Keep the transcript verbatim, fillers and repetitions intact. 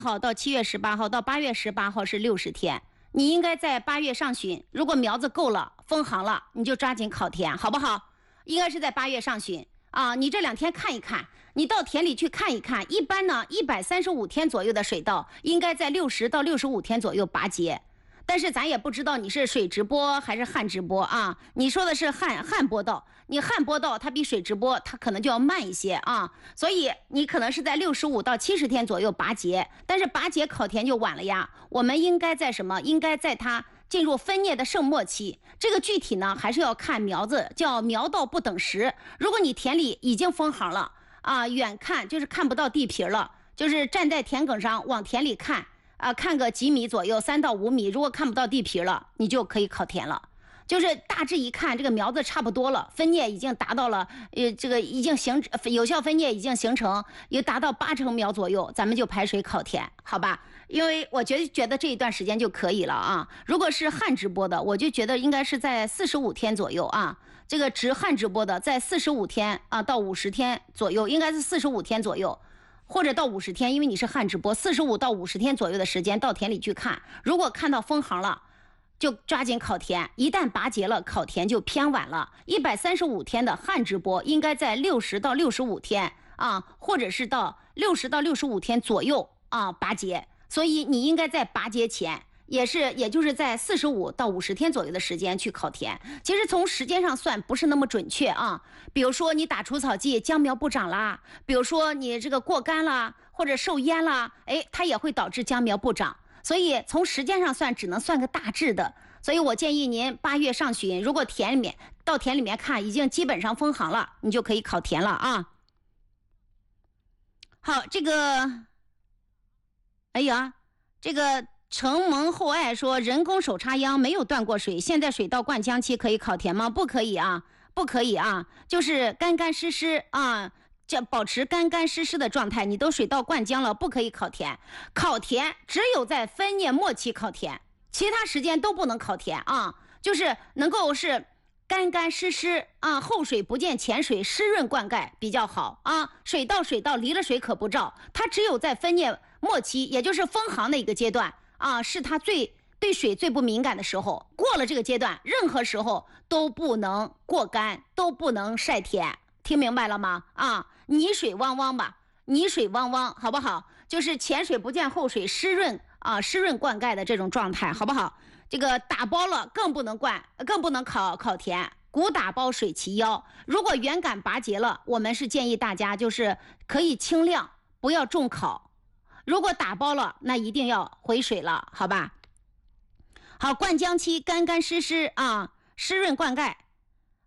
号到七月十八号到八月十八号是六十天，你应该在八月上旬，如果苗子够了，封行了，你就抓紧烤田，好不好？应该是在八月上旬啊，你这两天看一看，你到田里去看一看，一般呢一百三十五天左右的水稻，应该在六十到六十五天左右拔节。但是咱也不知道你是水直播还是旱直播啊？你说的是旱旱播稻，你旱播稻它比水直播它可能就要慢一些啊，所以你可能是在六十五到七十天左右拔节，但是拔节烤田就晚了呀。我们应该在什么？应该在它进入分蘖的盛末期。这个具体呢还是要看苗子，叫苗稻不等时。如果你田里已经封行了啊，远看就是看不到地皮了，就是站在田埂上往田里看。啊，看个几米左右，三到五米，如果看不到地皮了，你就可以烤田了。就是大致一看，这个苗子差不多了，分蘖已经达到了，呃，这个已经形有效分蘖已经形成，也达到八成苗左右，咱们就排水烤田，好吧？因为我觉得觉得这一段时间就可以了啊。如果是旱直播的，我就觉得应该是在四十五天左右啊。这个直旱直播的，在四十五天啊到五十天左右，应该是四十五天左右。或者到五十天，因为你是旱直播，四十五到五十天左右的时间到田里去看，如果看到封行了，就抓紧烤田。一旦拔节了，烤田就偏晚了。一百三十五天的旱直播应该在六十到六十五天啊，或者是到六十到六十五天左右啊拔节，所以你应该在拔节前。也是，也就是在四十五到五十天左右的时间去烤田。其实从时间上算不是那么准确啊。比如说你打除草剂，秧苗不长啦；比如说你这个过干啦，或者受淹啦，哎，它也会导致秧苗不长。所以从时间上算，只能算个大致的。所以我建议您八月上旬，如果田里面到田里面看，已经基本上封行了，你就可以烤田了啊。好，这个，哎呀，这个。承蒙厚爱说人工手插秧没有断过水，现在水稻灌浆期可以烤田吗？不可以啊，不可以啊，就是干干湿湿啊，这保持干干湿湿的状态。你都水稻灌浆了，不可以烤田。烤田只有在分蘖末期烤田，其他时间都不能烤田啊，就是能够是干干湿湿啊，后水不见前水，湿润灌溉比较好啊。水稻水稻离了水可不照，它只有在分蘖末期，也就是封行的一个阶段。啊，是它最对水最不敏感的时候，过了这个阶段，任何时候都不能过干，都不能晒田，听明白了吗？啊，泥水汪汪吧，泥水汪汪，好不好？就是前水不见后水，湿润啊，湿润灌溉的这种状态，好不好？这个打包了更不能灌，更不能烤烤田，鼓打包水齐腰。如果原杆拔节了，我们是建议大家就是可以轻量，不要重烤。如果打包了，那一定要回水了，好吧？好，灌浆期干干湿湿啊，湿润灌溉